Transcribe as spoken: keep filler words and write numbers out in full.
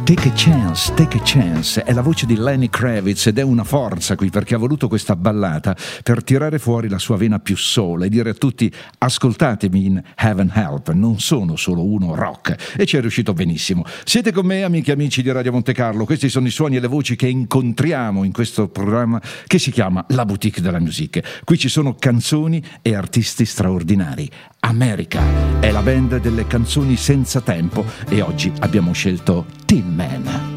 Take a Chance, Take a Chance è la voce di Lenny Kravitz ed è una forza qui perché ha voluto questa ballata per tirare fuori la sua vena più soul e dire a tutti ascoltatemi in Heaven Help, non sono solo uno rock, e ci è riuscito benissimo. Siete con me, amiche e amici di Radio Monte Carlo, questi sono i suoni e le voci che incontriamo in questo programma che si chiama La Boutique de la Musique. Qui ci sono canzoni e artisti straordinari. America è la band delle canzoni senza tempo e oggi abbiamo scelto Tin Man.